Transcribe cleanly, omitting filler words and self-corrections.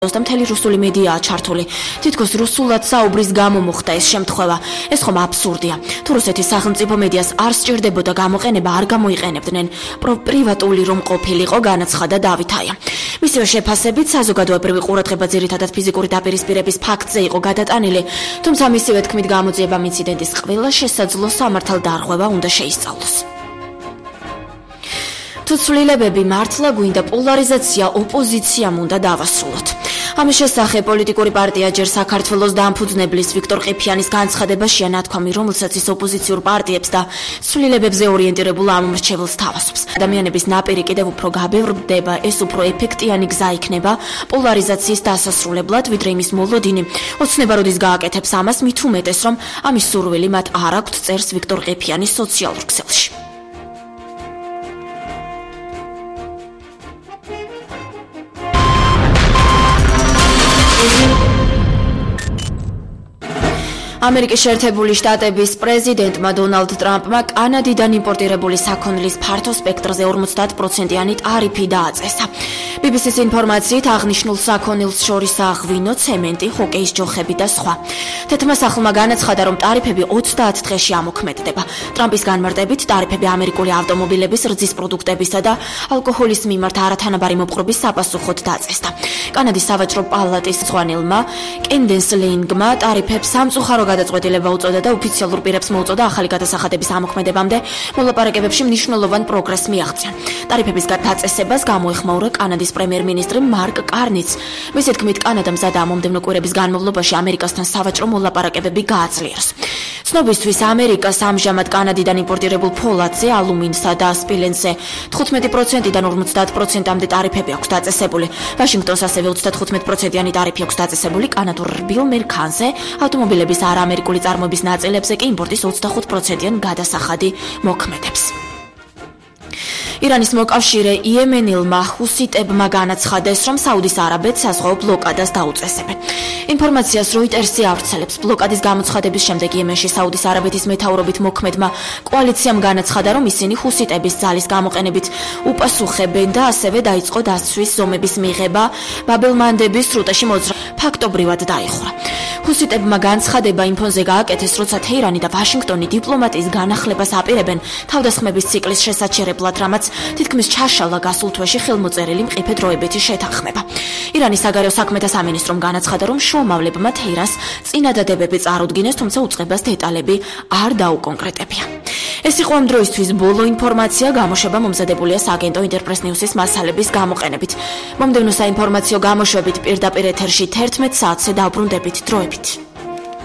და მთელი რუსული მედიაა ჩართული. თითქოს რუსულად საუბრის გამო მოხდა ეს შემთხვევა. ეს ხომ აბსურდია. თუ რუსეთის სახელმწიფო მედიას არ სჭირდებოდა გამოყენება, არ გამოიყენებდნენ. პრივატული რომ ყოფილიყო, განაცხადა დავითაია. მისივე შეფასებით, საზოგადოებრივი ყურადღება ძირითადად ფიზიკური დაპირისპირების ფაქტზე იყო გადატანილი, თუმცა მისივე თქმით გამოძიება ინციდენტის ყველა შესაძლო სამართალ დარღვევა უნდა შეისწავლოს. თუ ცვლილებები მართლა გვინდა, პოლარიზაცია ოპოზიციამ უნდა დავასრულოთ. ამის შესახებ პოლიტიკური პარტია ჯერ საქართველოს დამფუძნებლის ვიქტორ ყიფიანის განცხადებაშია ნათქვამი, რომელსაც ის ოპოზიციურ პარტიებს და ცვლილებებზე ორიენტირებულ ამომრჩეველს თავაზობს. ადამიანების ნაპირი კიდევ უფრო გაბევრდება, ეს უფრო ეფექტიანი გზა იქნება პოლარიზაციის დასასრულებლად, ვიდრე იმის მოლოდინი. ოცნება როდის გააკეთებს ამას, მით უმეტეს, რომ ამის სურვილი მათ არ აქვთ, წერს ვიქტორ ყიფიანის სოციალურ ქსელში. ამერიკის შეერთებული შტატების პრეზიდენტმა დონალდ ტრამპმა კანადიდან იმპორტირებული საქონლის ფართო სპექტრზე 50%-იანი ტარიფი დააწესა. BBC-ის ინფორმაციით აღნიშნულ საქონელს შორისაა ღვინო, ცემენტი, ჰოკეის ჯოხები და სხვა. თეთრმა სახლმა განაცხადა, რომ ტარიფები 30 დღეში ამოქმედდება. ტრამპის განმარტებით, ტარიფები ამერიკული ავტომობილების, რძის პროდუქტებისა და ალკოჰოლის მიმართ არათანაბარი მოპყრობის საპასუხოდ დაწესდა. კანადის სავაჭრო პალატის მწვანილმა კენდენს ლეინგმა ტარიფებს სამწუხარო გადაწყვეტილება უწოდა და ოფიციალურ პირებს მოუწოდა ახალი გადასახადების ამოქმედებამდე მოლაპარაკებებში მნიშვნელოვან პროგრესს მიაღწია. ტარიფების გადაწესებას გამოეხმაურა კანადის პრემიერ-მინისტრი მარკ კარნიც. მისი თქმით, კანადამ მზადაა მომდევნო კვირების განმავლობაში ამერიკასთან სავაჭრო მოლაპარაკებები გააძლიეროს. ცნობისთვის, ამერიკას ამჟამად კანადიდან იმპორტირებულ ფოლადზე, ალუმინსა და სპილენზე 15%-დან 50%-მდე ტარიფები აქვს დაწესებული. ვაშინგტონს ასევე 35%-იანი ტარიფი აქვს დაწესებული კანადურ რბილ მერქანზე, ავტომობილების არაამერიკული წარმოების ნაწილებზე კი იმპორტის 25%-იან გადასახადი მოქმედებს. ირანის მოკავშირე იემენელმა ჰუსიტებმა განაცხადეს, რომ საუდის არაბეთს საზღვაო ბლოკადას დაუწესებენ. ინფორმაციას როიტერსი ავრცელებს. ბლოკადის გამოცხადების შემდეგ იემენში საუდის არაბეთის მეთაურობით მოქმედმა კოალიციამ განაცხადა, რომ ისინი ჰუსიტების ძალის გამოყენებით უპასუხებენ და ასევე დაიწყო დასცვის ზომების მიღება ბაბ-ელ-მანდების სრუტეში მოძრაობა ფაქტობრივად დაიხურა. ჰუსიტებმა განცხადება იმ ფონზე გააკეთეს, როცა თეირანი და ვაშინგტონი დიპლომატიის განახლებას აპირებენ თავდასხმების ციკლის შესაჩერებლად, რამაც თითქმის ჩაშალა გასულ თვეში ხელმოწერილი მყიფე დროებითი შეთანხმება. ირანის საგარეო საქმეთა სამინისტრომ განაცხადა, რომ შუამავლებმა თეირანს წინადადებები წარუდგინეს, თუმცა უწყებას დეტალები არ დაუკონკრეტებია. ეს იყო ამ დროისთვის ბოლო ინფორმაცია, გამოშვება მომზადებულია სააგენტო ინტერპრეს ნიუსის მასალების გამოყენებით. მომდევნო საინფორმაციო გამოშვებით პირდაპირ ეთერში 11 საათზე დავბრუნდებით დროებით.